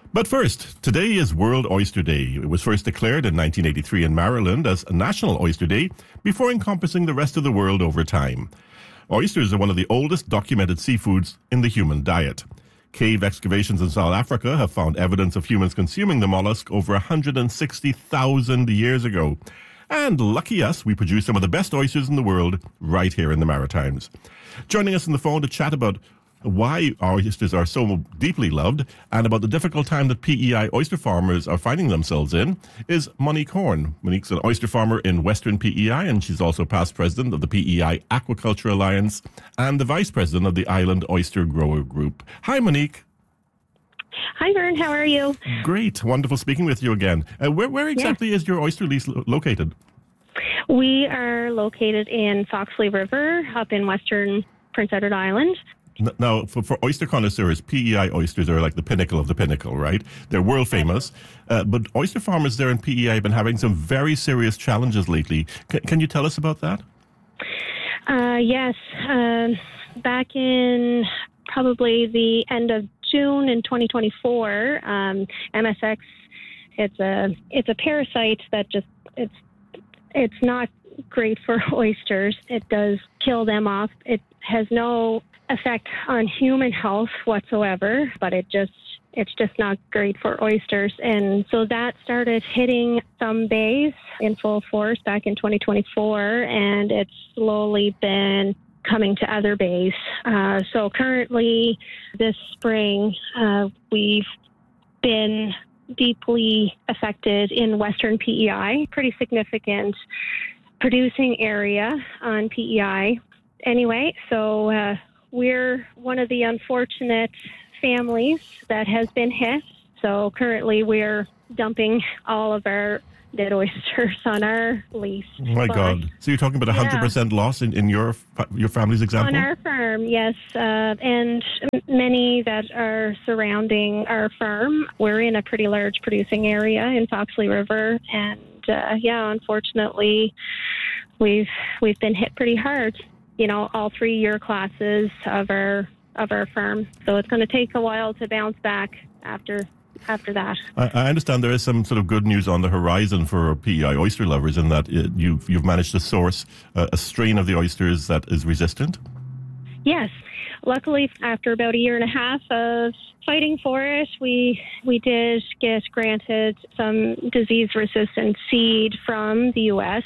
But first, today is World Oyster Day. It was first declared in 1983 in Maryland as a National Oyster Day before encompassing the rest of the world over time. Oysters are one of the oldest documented seafoods in the human diet. Cave excavations in South Africa have found evidence of humans consuming the mollusk over 160,000 years ago. And lucky us, we produce some of the best oysters in the world right here in the Maritimes. Joining us on the phone to chat about why our oysters are so deeply loved and about the difficult time that PEI oyster farmers are finding themselves in is Monique Horn. Monique's an oyster farmer in Western PEI, and she's also past president of the PEI Aquaculture Alliance and the vice president of the Island Oyster Grower Group. Hi, Monique. Hi, Vern. How are you? Great. Wonderful speaking with you again. Where exactly is your oyster lease located? We are located in Foxley River up in Western Prince Edward Island. Now, for oyster connoisseurs, PEI oysters are like the pinnacle of the pinnacle, right? They're world famous. But oyster farmers there in PEI have been having some very serious challenges lately. Can you tell us about that? Yes. Back in probably the end of June in 2024, MSX, it's a parasite that just, it's not great for oysters. It does kill them off. It has no effect on human health whatsoever, but it's just not great for oysters. And so that started hitting some bays in full force back in 2024, and it's slowly been coming to other bays. So currently this spring, we've been deeply affected in Western PEI, pretty significant producing area on PEI. Anyway, so we're one of the unfortunate families that has been hit. So currently we're dumping all of our dead oysters on our lease. Oh my God. So you're talking about 100% loss in your family's example? On our farm, yes. And many that are surrounding our farm. We're in a pretty large producing area in Foxley River. And unfortunately, we've been hit pretty hard. You know, all 3 year classes of our farm. So it's going to take a while to bounce back after that. I understand there is some sort of good news on the horizon for PEI oyster lovers in that you've managed to source a strain of the oysters that is resistant. Yes. Luckily, after about a year and a half of fighting for it, we did get granted some disease-resistant seed from the U.S.,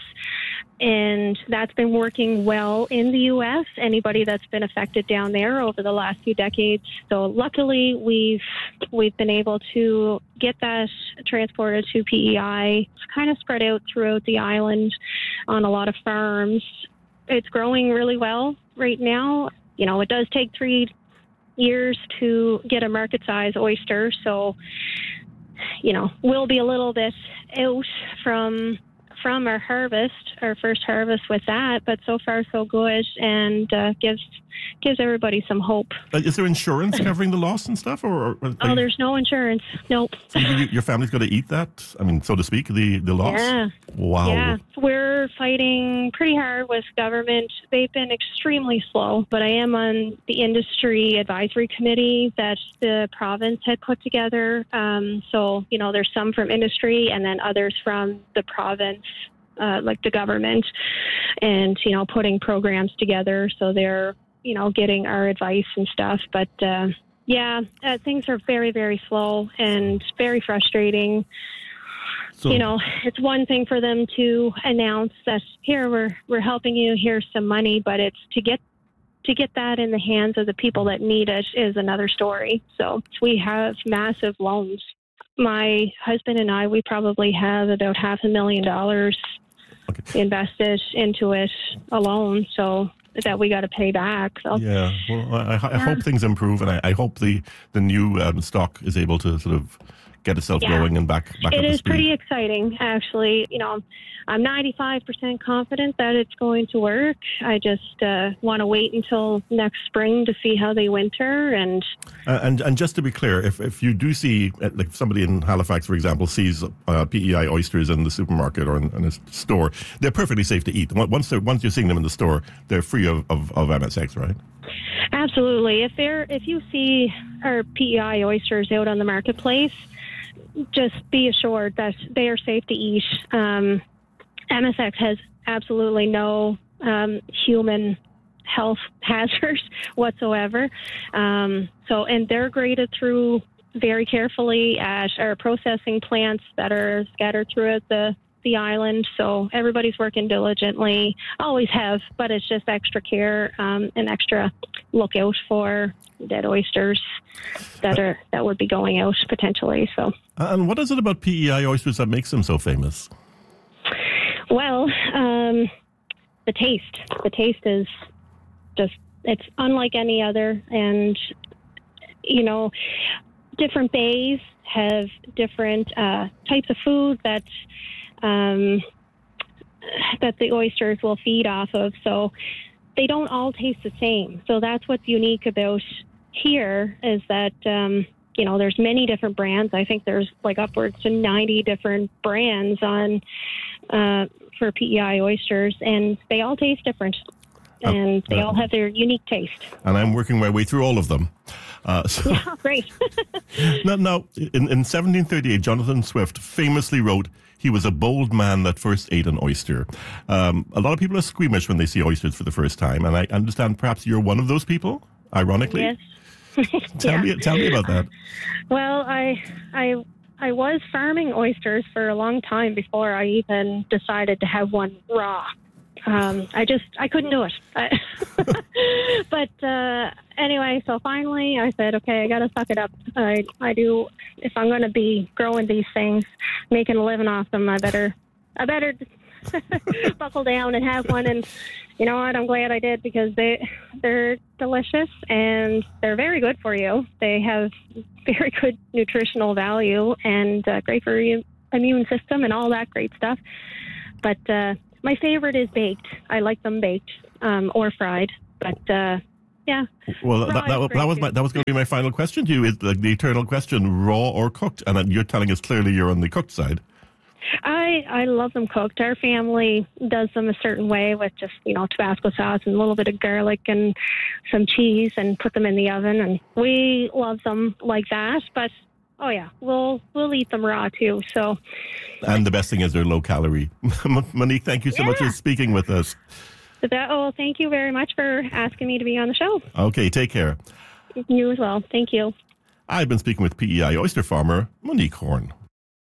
and that's been working well in the U.S., anybody that's been affected down there over the last few decades. So luckily, we've been able to get that transported to PEI. It's kind of spread out throughout the island on a lot of farms. It's growing really well right now. You know, it does take 3 years to get a market size oyster. So, you know, we'll be a little bit out from our harvest, our first harvest with that, but so far so good, and gives everybody some hope. Is there insurance covering the loss and stuff? Or there's no insurance. Nope. So your family's got to eat that? I mean, so to speak, the loss? Yeah. Wow. Yeah. We're fighting pretty hard with government. They've been extremely slow, but I am on the industry advisory committee that the province had put together. So, you know, there's some from industry and then others from the province, like the government, and, you know, putting programs together. So they're, you know, getting our advice and stuff. But, things are very, very slow and very frustrating. So, you know, it's one thing for them to announce that here we're helping you, here's some money, but it's to get that in the hands of the people that need it is another story. So we have massive loans. My husband and I, we probably have about $500,000 invested into it alone, so that we got to pay back. So. Yeah, well, I hope things improve, and I hope the new stock is able to sort of get itself going and back up to speed. It is pretty exciting, actually. You know, I'm 95% confident that it's going to work. I just want to wait until next spring to see how they winter. And just to be clear, if you do see, like somebody in Halifax, for example, sees PEI oysters in the supermarket or in a store, they're perfectly safe to eat. Once you're seeing them in the store, they're free of MSX, right? Absolutely. If you see our PEI oysters out on the marketplace, just be assured that they are safe to eat. MSX has absolutely no human health hazards whatsoever. And they're graded through very carefully at our processing plants that are scattered throughout the island. So everybody's working diligently, always have, but it's just extra care and extra look out for dead oysters that would be going out potentially. So. And what is it about PEI oysters that makes them so famous? Well, the taste. The taste is just, it's unlike any other. And, different bays have different types of food that the oysters will feed off of. So they don't all taste the same. So that's what's unique about here is that, there's many different brands. I think there's like upwards to 90 different brands on for PEI oysters, and they all taste different. And they all have their unique taste. And I'm working my way through all of them. Yeah, great. Now, in 1738, Jonathan Swift famously wrote, "He was a bold man that first ate an oyster." A lot of people are squeamish when they see oysters for the first time, and I understand perhaps you're one of those people, ironically. Yes. Tell me about that. Well, I was farming oysters for a long time before I even decided to have one raw. I couldn't do it. But anyway, so finally I said, okay, I got to suck it up. I do. If I'm going to be growing these things, making a living off them, I better buckle down and have one. And you know what? I'm glad I did because they're delicious and they're very good for you. They have very good nutritional value and great for your immune system and all that great stuff. But my favorite is baked. I like them baked or fried. But yeah. Well, that was going to be my final question to you. Is the eternal question: raw or cooked? And you're telling us clearly you're on the cooked side. I love them cooked. Our family does them a certain way with just Tabasco sauce and a little bit of garlic and some cheese and put them in the oven. And we love them like that. But oh yeah, we'll eat them raw too. So. And the best thing is they're low calorie. Monique, thank you so much for speaking with us. Thank you very much for asking me to be on the show. Okay, take care. You as well. Thank you. I've been speaking with PEI oyster farmer Monique Horn.